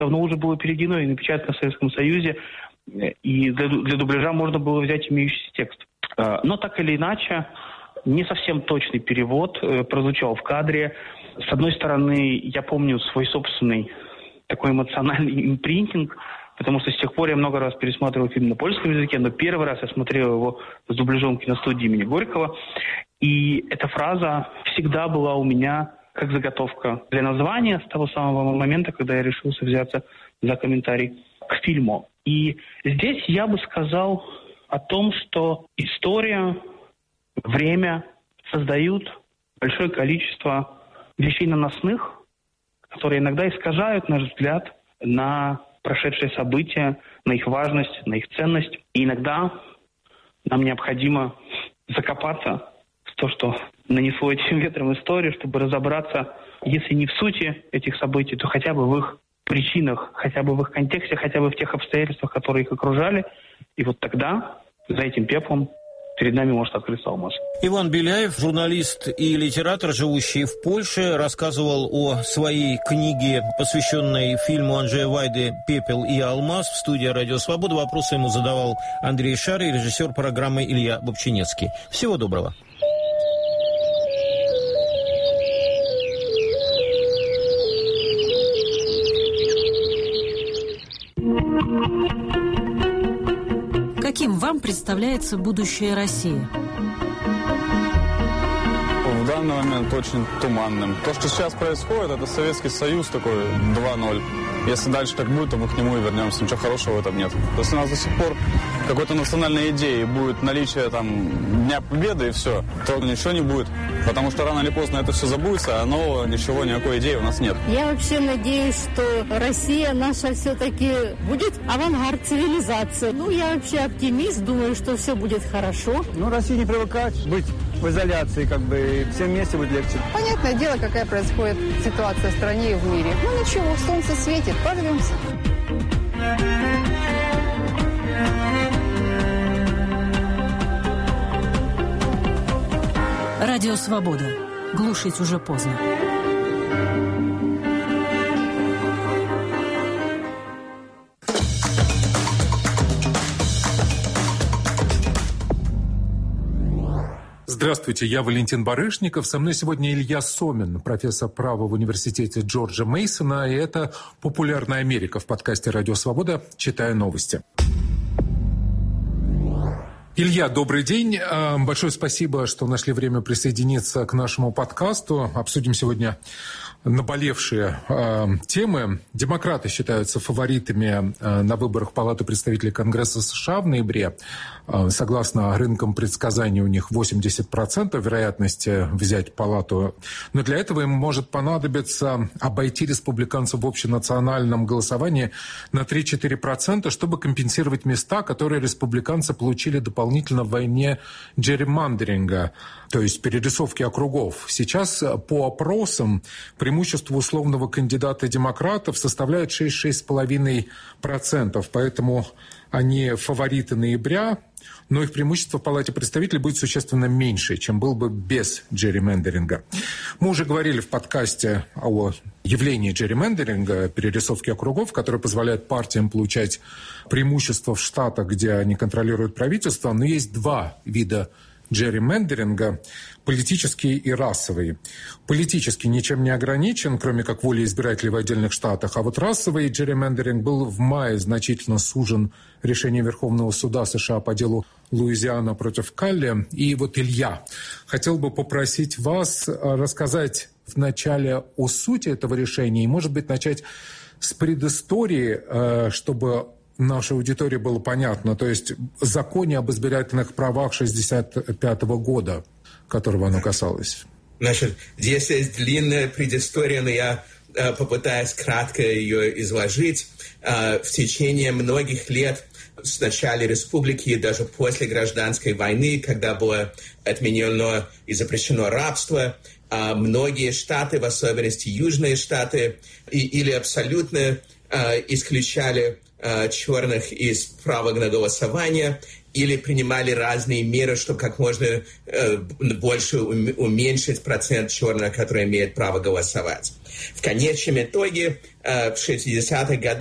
давно уже было переведено и напечатано в Советском Союзе, и для дубляжа можно было взять имеющийся текст. Но так или иначе, не совсем точный перевод прозвучал в кадре. С одной стороны, я помню свой собственный такой эмоциональный импринтинг, потому что с тех пор я много раз пересматривал фильм на польском языке, но первый раз я смотрел его с дубляжом киностудии имени Горького. И эта фраза всегда была у меня как заготовка для названия с того самого момента, когда я решился взяться за комментарий к фильму. И здесь я бы сказал о том, что история, время создают большое количество вещей наносных, которые иногда искажают наш взгляд на прошедшие события, на их важность, на их ценность. И иногда нам необходимо закопаться в то, что нанесло этим ветром историю, чтобы разобраться, если не в сути этих событий, то хотя бы в их причинах, хотя бы в их контексте, хотя бы в тех обстоятельствах, которые их окружали. И вот тогда за этим пеплом перед нами может открыться алмаз. Иван Беляев, журналист и литератор, живущий в Польше, рассказывал о своей книге, посвященной фильму Анджея Вайды «Пепел и алмаз» в студии «Радио Свобода». Вопросы ему задавал Андрей Шар и режиссер программы Илья Бобчинецкий. Всего доброго. Каким вам представляется будущее России? В данный момент очень туманным. То, что сейчас происходит, это Советский Союз такой 2.0. Если дальше так будет, то мы к нему и вернемся. Ничего хорошего в этом нет. Если у нас до сих пор какой-то национальной идеи будет наличие там Дня Победы и все, то ничего не будет. Потому что рано или поздно это все забудется, а нового ничего, никакой идеи у нас нет. Я вообще надеюсь, что Россия наша все-таки будет авангард цивилизации. Я вообще оптимист, думаю, что все будет хорошо. России не привыкать быть в изоляции, и всем вместе будет легче. Понятное дело, какая происходит ситуация в стране и в мире. Ничего, солнце светит, прорвемся. Радио Свобода. Глушить уже поздно. Здравствуйте, я Валентин Барышников. Со мной сегодня Илья Сомин, профессор права в университете Джорджа Мейсона. И это «Популярная Америка» в подкасте «Радио Свобода». Читаю новости. Илья, добрый день. Большое спасибо, что нашли время присоединиться к нашему подкасту. Обсудим сегодня наболевшие темы. Демократы считаются фаворитами на выборах Палаты представителей Конгресса США в ноябре. Согласно рынкам предсказаний, у них 80% вероятности взять палату. Но для этого им может понадобиться обойти республиканцев в общенациональном голосовании на 3-4%, чтобы компенсировать места, которые республиканцы получили дополнительно в войне джерримандеринга, то есть перерисовки округов. Сейчас по опросам преимущество условного кандидата демократов составляет 6-6,5%, поэтому они фавориты ноября, но их преимущество в Палате представителей будет существенно меньше, чем был бы без джерримендеринга. Мы уже говорили в подкасте о явлении джерримендеринга, перерисовки округов, которые позволяют партиям получать преимущество в штатах, где они контролируют правительство. Но есть два вида джерримендеринга – политический и расовый. Политический ничем не ограничен, кроме как воли избирателей в отдельных штатах, а вот расовый джерримендеринг был в мае значительно сужен решением Верховного суда США по делу Луизиана против Калли. И вот, Илья, хотел бы попросить вас рассказать вначале о сути этого решения и, может быть, начать с предыстории, чтобы нашей аудитории было понятно, то есть в законе об избирательных правах 1965 года, которого оно касалось. Значит, здесь есть длинная предыстория, но я попытаюсь кратко ее изложить. В течение многих лет с начала республики и даже после гражданской войны, когда было отменено и запрещено рабство, многие штаты, в особенности южные штаты, или абсолютно исключали черных из права на голосование, или принимали разные меры, чтобы как можно больше уменьшить процент черных, которые имеют право голосовать. В конечном итоге в 60-х годах